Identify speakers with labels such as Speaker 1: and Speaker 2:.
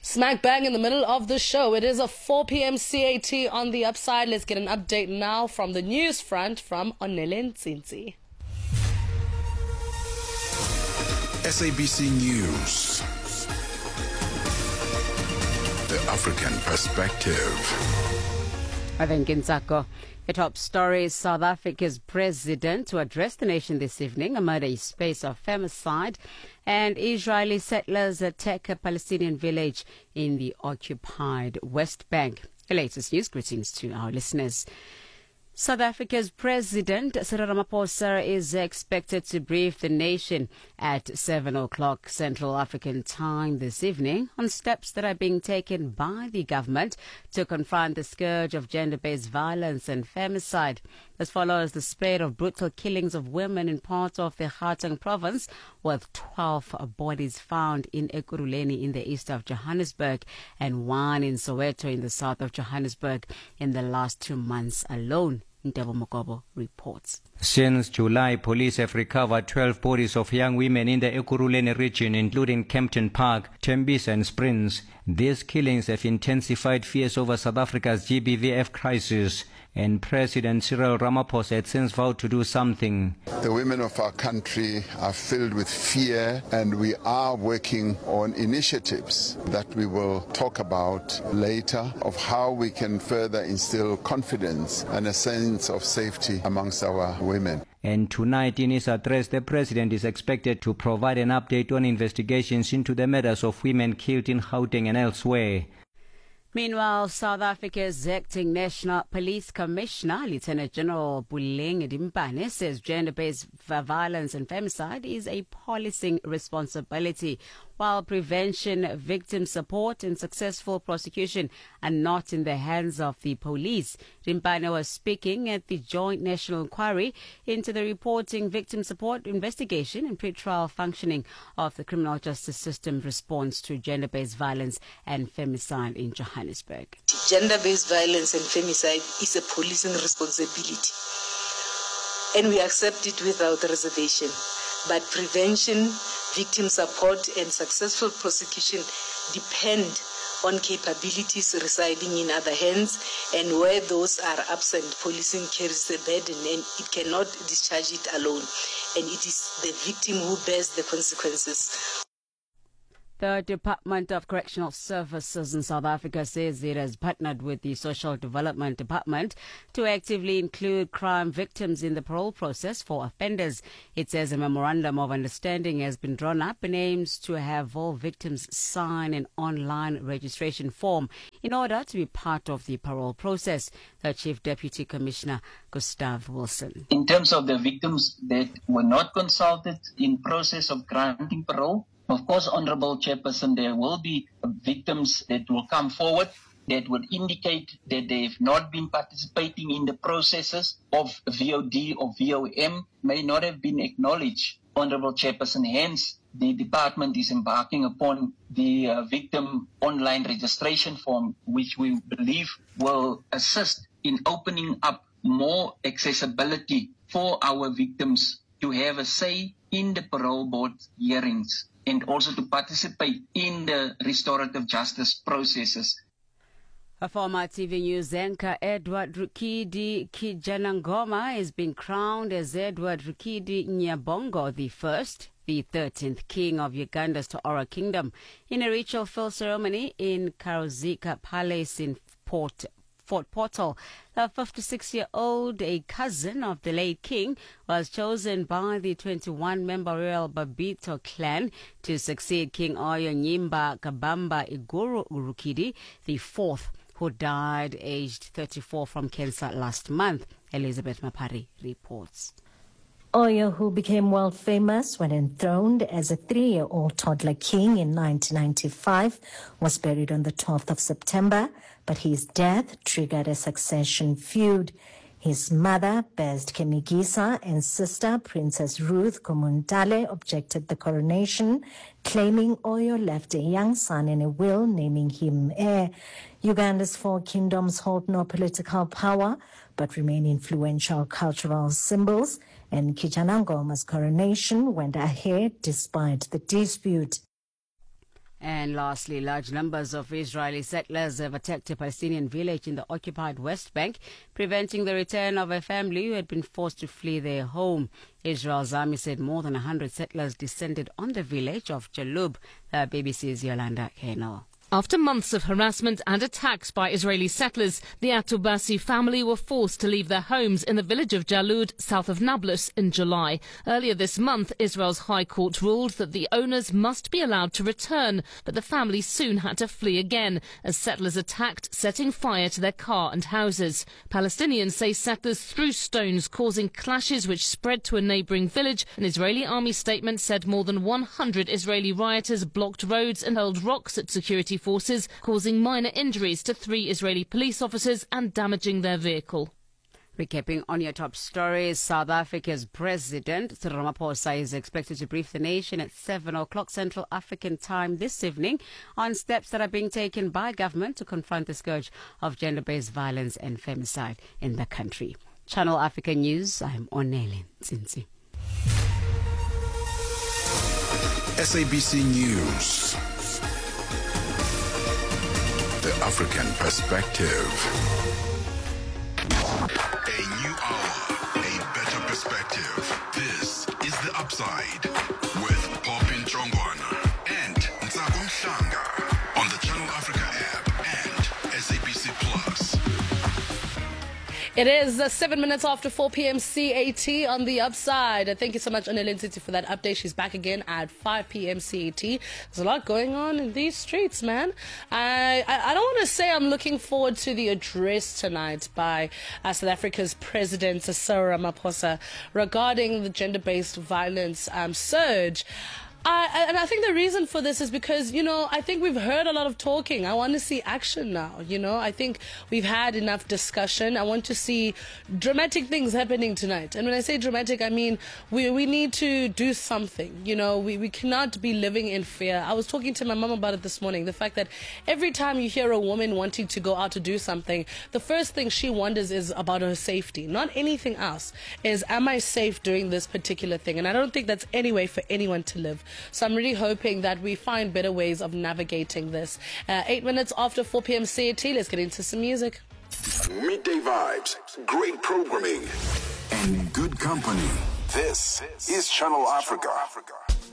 Speaker 1: Smack bang in the middle of the show. It is a 4 p.m. CAT on the upside. Let's get an update now from the news front from Onele Ntsinzi.
Speaker 2: SABC News. The African Perspective.
Speaker 3: I think Ntsako. The top story is South Africa's president to address the nation this evening amid a space of femicide, and Israeli settlers attack a Palestinian village in the occupied West Bank. The latest news. Greetings to our listeners. South Africa's President Cyril Ramaphosa is expected to brief the nation at 7 o'clock Central African time this evening on steps that are being taken by the government to confront the scourge of gender-based violence and femicide. This follows the spate of brutal killings of women in parts of the Gauteng province, with 12 bodies found in Ekurhuleni in the east of Johannesburg and one in Soweto in the south of Johannesburg in the last 2 months alone. Ntebo Mokobo reports.
Speaker 4: Since July, police have recovered 12 bodies of young women in the Ekurhuleni region, including Kempton Park, Tembisa and Springs. These killings have intensified fears over South Africa's GBVF crisis, and President Cyril Ramaphosa had since vowed to do something.
Speaker 5: The women of our country are filled with fear, and we are working on initiatives that we will talk about later of how we can further instill confidence and a sense of safety amongst our women.
Speaker 4: And tonight in his address, the president is expected to provide an update on investigations into the murders of women killed in Gauteng and elsewhere.
Speaker 3: Meanwhile, South Africa's acting National Police Commissioner, Lieutenant General Buleng Dimpane, says gender-based violence and femicide is a policing responsibility, while prevention, victim support and successful prosecution are not in the hands of the police. Dimpane was speaking at the Joint National Inquiry into the reporting, victim support, investigation and pre-trial functioning of the criminal justice system response to gender-based violence and femicide in Johannesburg.
Speaker 6: Gender-based violence and femicide is a policing responsibility, and we accept it without reservation. But prevention, victim support and successful prosecution depend on capabilities residing in other hands, and where those are absent, policing carries the burden and it cannot discharge it alone, and it is the victim who bears the consequences.
Speaker 3: The Department of Correctional Services in South Africa says it has partnered with the Social Development Department to actively include crime victims in the parole process for offenders. It says a memorandum of understanding has been drawn up and aims to have all victims sign an online registration form in order to be part of the parole process. The Chief Deputy Commissioner, Gustav Wilson.
Speaker 7: In terms of the victims that were not consulted in process of granting parole, of course, Honourable Chairperson, there will be victims that will come forward that would indicate that they have not been participating in the processes of VOD or VOM, may not have been acknowledged. Honourable Chairperson, hence the department is embarking upon the victim online registration form, which we believe will assist in opening up more accessibility for our victims to have a say in the parole board hearings, and also to participate in the restorative justice processes.
Speaker 3: A former TV News anchor, Edward Rukidi Kijanangoma, has been crowned as Edward Rukidi Nyabongo the First, the 13th king of Uganda's Toora Kingdom, in a ritual-filled ceremony in Karozika Palace in Fort Portal. The 56-year-old, a cousin of the late king, was chosen by the 21-member Royal Babito clan to succeed King Oyo Nyimba Kabamba Iguru Rukidi, the fourth, who died aged 34 from cancer last month. Elizabeth Mapari reports.
Speaker 8: Oyo, who became world famous when enthroned as a 3-year-old toddler king in 1995, was buried on the 12th of September, but his death triggered a succession feud. His mother, Best Kemigisa, and sister, Princess Ruth Komundale, objected the coronation, claiming Oyo left a young son in a will naming him heir. Uganda's 4 kingdoms hold no political power, but remain influential cultural symbols, and Kijanangoma's coronation went ahead despite the dispute.
Speaker 3: And lastly, large numbers of Israeli settlers have attacked a Palestinian village in the occupied West Bank, preventing the return of a family who had been forced to flee their home. Israel's army said more than 100 settlers descended on the village of Jalub. BBC's Yolanda Kano.
Speaker 9: After months of harassment and attacks by Israeli settlers, the Atubasi family were forced to leave their homes in the village of Jalud, south of Nablus, in July. Earlier this month, Israel's High Court ruled that the owners must be allowed to return, but the family soon had to flee again as settlers attacked, setting fire to their car and houses. Palestinians say settlers threw stones, causing clashes which spread to a neighbouring village. An Israeli army statement said more than 100 Israeli rioters blocked roads and hurled rocks at security forces, causing minor injuries to 3 Israeli police officers and damaging their vehicle.
Speaker 3: Recapping on your top stories, South Africa's President Cyril Ramaphosa is expected to brief the nation at 7 o'clock Central African time this evening on steps that are being taken by government to confront the scourge of gender-based violence and femicide in the country. Channel Africa News, I'm Onele Nzinzi.
Speaker 2: SABC News. The African Perspective. A new hour, a better perspective. This is The Upside with Popin Chongwana and Ntsako Mhlanga on the Channel Africa app and SABC Plus.
Speaker 1: It is 7 minutes after 4 p.m. CAT on The Upside. Thank you so much, Onele Nzinzi, for that update. She's back again at 5 p.m. CAT. There's a lot going on in these streets, man. I don't want to say I'm looking forward to the address tonight by South Africa's President Cyril Ramaphosa regarding the gender-based violence surge. And I think the reason for this is because, I think we've heard a lot of talking. I want to see action now, I think we've had enough discussion. I want to see dramatic things happening tonight. And when I say dramatic, I mean we need to do something. We cannot be living in fear. I was talking to my mom about it this morning. The fact that every time you hear a woman wanting to go out to do something, the first thing she wonders is about her safety, not anything else. Is, am I safe doing this particular thing? And I don't think that's any way for anyone to live. So I'm really hoping that we find better ways of navigating this. 8 minutes after 4 p.m. CAT, let's get into some music.
Speaker 2: Midday vibes, great programming, and good company. This is Channel Africa.